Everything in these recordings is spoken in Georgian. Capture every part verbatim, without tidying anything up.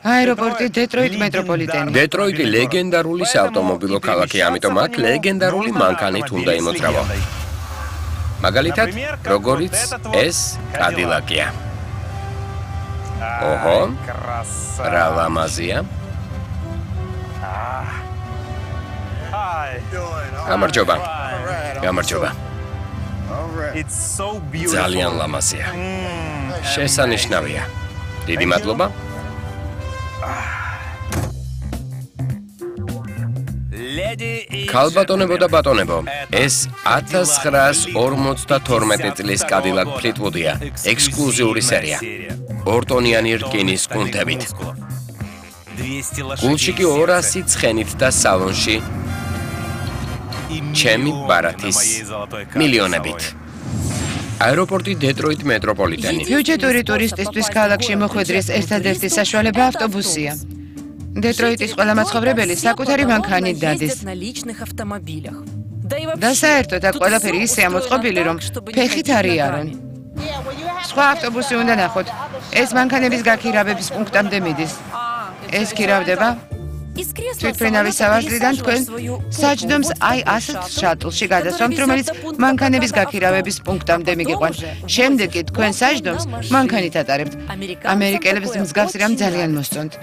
აეროპორტი დეტროიტ მეტროპოლიტენი. დეტროიტი ლეგენდარული საავტომობილო ქალაქი, ამიტომ აქ ლეგენდარული მანქანით უნდა იმოძრავო. მაგალითად, როგორიც ეს კადილაკია. ოჰო, რა ლამაზია. გამარჯობა. გამარჯობა. ძალიან ლამაზია. შესანიშნავია. დიდი მადლობა. ქალბატონებო და ბატონებო, ეს ათას ცხრაას ორმოცდათორმეტი წლის კადილაკ ფლიტვუდია, ექსკლუზიური სერია. ორტონიანი რკინის კუნთებით. გულში კი ორასი ცხენით და სალონში ჩემი ბარათის მილიონებით. აეროპორტი დეტროიტ მეტროპოლიტენი. ბიუჯეტური ტურისტისთვის ქალაქში მოხვედრის ერთადერთი საშუალება ავტობუსია. დეტროიტის ყველა მაცხოვრებელი საკუთარი მანქანით დადის. და საერთოდ აქ ყველაფერი ისეა მოწყობილი, რომ ფეხით არ იარონ. სხვა ავტობუსი უნდა ნახოთ. ეს მანქანების გაქირავების პუნქტამდე მიდის. ეს ქირავდება თვითმფრინავის სავარძლიდან თქვენ საჯდომს აი ასეთ შატლში გადასვამთ, რომელიც მანქანების გაქირავების პუნქტამდე მიგიყვანს. შემდეგ კი თქვენ საჯდომს მანქანით ატარებთ. ამერიკელებს მსგავსი რამ ძალიან მოსწონთ.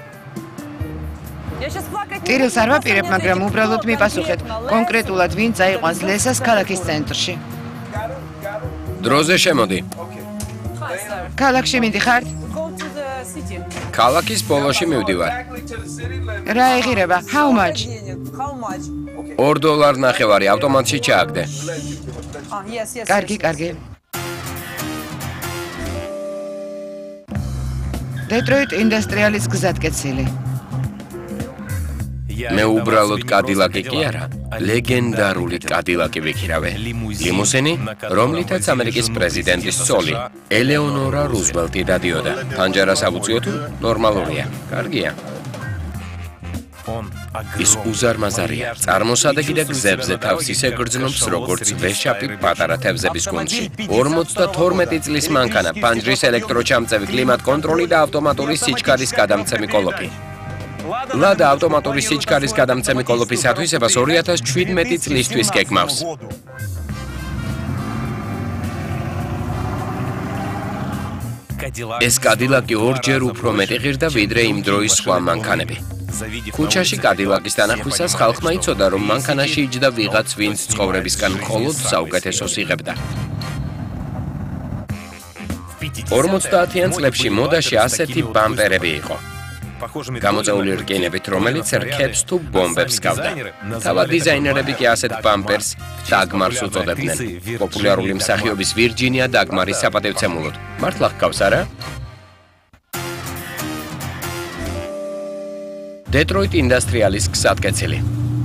ტირილს არ ვაპირებ, მაგრამ უბრალოდ მიპასუხეთ, კონკრეტულად ვინ წაიყვანს ლესას ქალაქის ცენტრში. დროზე შემოდი. ქალაქში მიდიხართ? ქალაქის ბოლოში მივდივარ. რა ეღირება? How much? ორ დოლარ ნახევარი ავტომატში ჩააგდე. კარგი, კარგი. დეტროიტ ინდუსტრიალის გზატკეცილი. მე უბრალოდ კადილაკი კი არა, ლეგენდარული კადილაკი ვიქირავე. ლიმუსინი, რომლითაც ამერიკის პრეზიდენტის ცოლი, ელეონორა რუზველტი დადიოდა. ფანჯარას ავუწიო თუ ნორმალურია. კარგია. ის უზარმაზარია, წარმოსადეგი და გზებზე თავს ისე გრძნობს, როგორც ვეშაპი პატარა თევზების გუნდში. ორმოცდათორმეტი წლის მანქანა, ფანჯრის ელექტროჩამწევი, კლიმატ კონტროლი და ავტომატური სიჩქარის გადამცემი კოლოფი. ლადა ავტომატური სიჩქარის გადამცემი კოლოფის ათვისებას ორი ათას შვიდმეტი წლისთვის გეკმავს. ეს კადილაკი ორჯერ უფრო მეტი ღირდა ვიდრე იმ დროის სხვა მანქანები. ქუჩაში კადილაკის დანახვისას ხალხმა იცოდა, რომ მანქანაში იჯდა ვიღაც, ვინც ცხოვრებისგან მხოლოდ საუკეთესოს იღებდა. ორმოცდაათიან წლებში მოდაში ასეთი ბამპერები იყო. გამოწეული რკინებით, რომელიც რქებს თუ ბომბებს ჰგავდა. თავად დიზაინერები კი ასეთ ბამპერს დაგმარს უწოდებდნენ. პოპულარული მსახიობის ვირჯინია დაგმარის საპატივცემულოდ. მართლა ჰგავს, არა? დეტროიტ ინდუსტრიალის გზატკეცილი.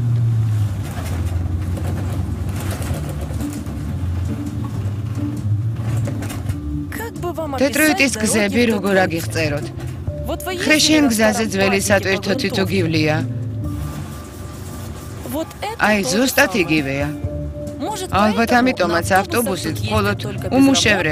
დეტროიტის გზები როგორ აგიღწეროთ? ხრეშიან გზაზე ძველი სატვირთო თითოგივლია. აი, ზუსტად იგივეა. ალბათ ამიტომაც ავტობუსით მხოლოდ უმუშევრე